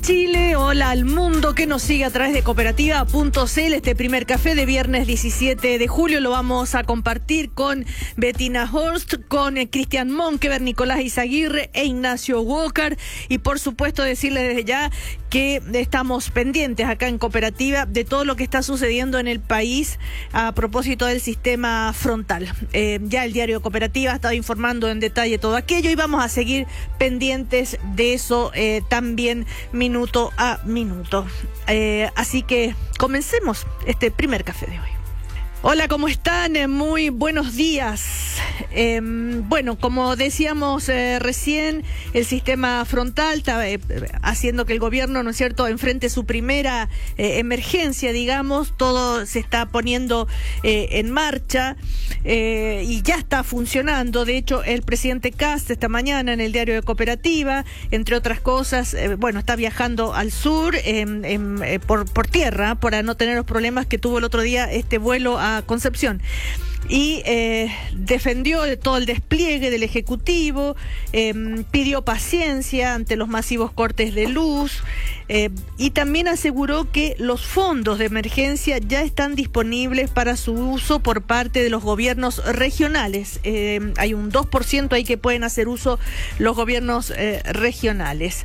Chile, hola al mundo que nos sigue a través de cooperativa.cl. Este primer café de viernes 17 de julio lo vamos a compartir con Bettina Horst, con Cristian Monkever, Nicolás Izaguirre e Ignacio Walker. Y por supuesto decirles desde ya que estamos pendientes acá en Cooperativa de todo lo que está sucediendo en el país a propósito del sistema frontal. Ya el diario Cooperativa ha estado informando en detalle todo aquello y vamos a seguir pendientes de eso también minuto a minuto. Así que comencemos este primer café de hoy. Hola, ¿cómo están? Muy buenos días. Bueno, como decíamos recién, el sistema frontal está haciendo que el gobierno, ¿no es cierto?, enfrente su primera emergencia, digamos. Todo se está poniendo en marcha y ya está funcionando. De hecho, el presidente Kast esta mañana en el diario de Cooperativa, entre otras cosas, bueno, está viajando al sur por tierra para no tener los problemas que tuvo el otro día este vuelo a Concepción. Y defendió todo el despliegue del Ejecutivo, pidió paciencia ante los masivos cortes de luz y también aseguró que los fondos de emergencia ya están disponibles para su uso por parte de los gobiernos regionales. Hay un 2% ahí que pueden hacer uso los gobiernos regionales.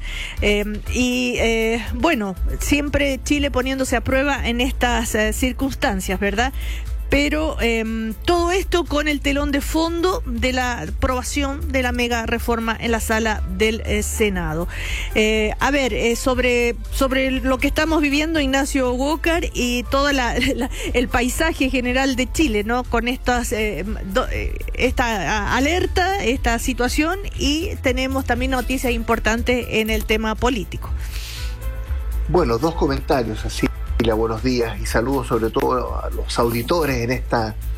Bueno, siempre Chile poniéndose a prueba en estas circunstancias, ¿verdad? Pero todo esto con el telón de fondo de la aprobación de la mega reforma en la sala del Senado. Sobre lo que estamos viviendo, Ignacio Walker, y todo el paisaje general de Chile, ¿no? Con esta alerta, esta situación, y tenemos también noticias importantes en el tema político. Bueno, dos comentarios así. Buenos días y saludos sobre todo a los auditores en esta